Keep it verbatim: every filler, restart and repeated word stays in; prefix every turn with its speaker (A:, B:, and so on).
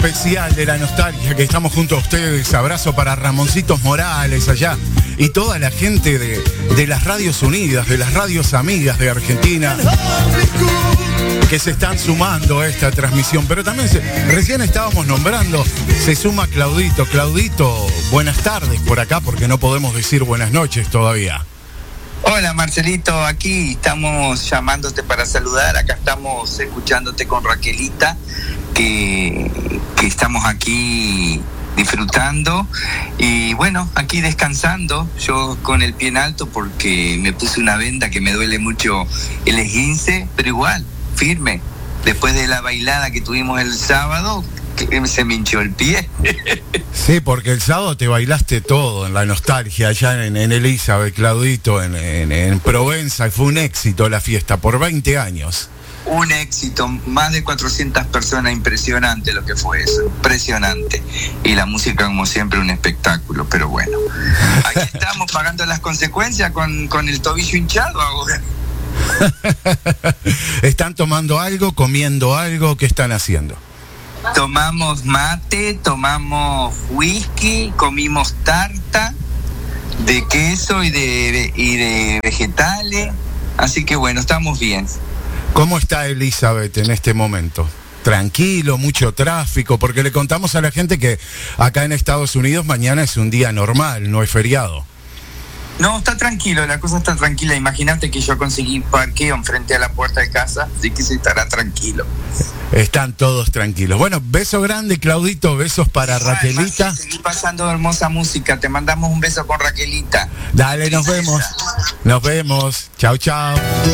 A: especial de la nostalgia que estamos junto a ustedes. Abrazo para Ramoncitos Morales allá y toda la gente de, de las radios unidas, de las radios amigas de Argentina, que se están sumando a esta transmisión. Pero también se, recién estábamos nombrando, se suma Claudito. Claudito, buenas tardes por acá, porque no podemos decir buenas noches todavía.
B: Hola Marcelito, aquí estamos llamándote para saludar. Acá estamos escuchándote con Raquelita, que, que estamos aquí disfrutando y bueno, aquí descansando, yo con el pie en alto porque me puse una venda que me duele mucho el esguince, pero igual, firme. Después de la bailada que tuvimos el sábado, que se me hinchó el pie.
A: Sí, porque el sábado te bailaste todo en la nostalgia allá en, en Elizabeth, Claudito, en, en, en Provenza, y fue un éxito la fiesta por veinte años.
B: Un éxito, más de cuatrocientas personas, impresionante lo que fue eso, impresionante. Y la música, como siempre, un espectáculo, pero bueno. Aquí estamos pagando las consecuencias con, con el tobillo hinchado ahora.
A: ¿Están tomando algo, comiendo algo? ¿Qué están haciendo?
B: Tomamos mate, tomamos whisky, comimos tarta de queso y de, y de vegetales. Así que bueno, estamos bien.
A: ¿Cómo está Elizabeth en este momento? Tranquilo, mucho tráfico, porque le contamos a la gente que acá en Estados Unidos mañana es un día normal, no es feriado.
B: No, está tranquilo, la cosa está tranquila. Imagínate que yo conseguí parqueo enfrente a la puerta de casa, así que se estará tranquilo.
A: Están todos tranquilos. Bueno, beso grande, Claudito, besos para Igual, Raquelita.
B: Marci, seguí pasando hermosa música, te mandamos un beso con Raquelita.
A: Dale, nos vemos. Nos vemos. Chau, chau.